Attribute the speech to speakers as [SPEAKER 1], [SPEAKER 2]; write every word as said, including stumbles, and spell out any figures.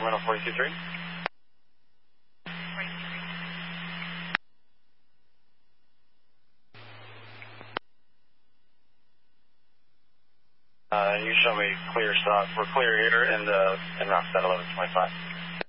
[SPEAKER 1] Sacramento forty-two three. Uh, you show me clear stop. We're clear here and uh, in route set eleven twenty-five.